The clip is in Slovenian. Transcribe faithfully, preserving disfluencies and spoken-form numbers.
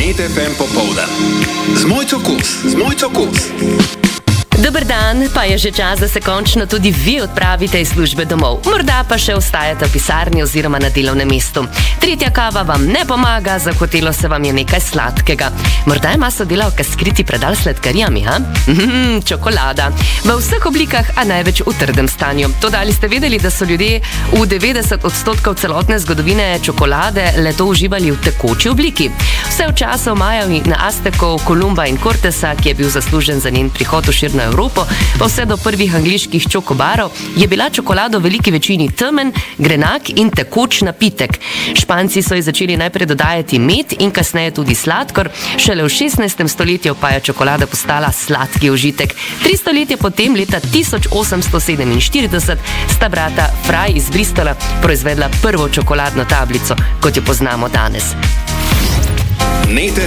Net ef em popoldan. Z Mojco Kos, z Mojco Kos. Dober dan, pa je že čas, da se končno tudi vi odpravite iz službe domov. Morda pa še ostajate v pisarni oziroma na delovnem mestu. Tretja kava vam ne pomaga, zahotelo se vam je nekaj sladkega. Morda ima sodelavka skriti predal s sladkarijami, ha? Mm, čokolada. V vseh oblikah, a največ v trdem stanju. Toda ali ste vedeli, da so ljudje v devetdeset odstotkov celotne zgodovine čokolade le to uživali v tekoči obliki? Vse v času Majev in Aztekov, Kolumba in Cortesa, ki je bil zaslužen za njen prihod v širno Evropo, pa vse do prvih angliških čokobarov, je bila čokolada v veliki večini temen, grenak in tekoč napitek. Španci so ji začeli najprej dodajati med in kasneje tudi sladkor, šele v šestnajstem stoletju pa je čokolada postala sladki užitek. Tri stoletja potem, leta tisoč osemsto sedeminštirideset, sta brata Fry iz Bristola proizvedla prvo čokoladno tablico, kot jo poznamo danes.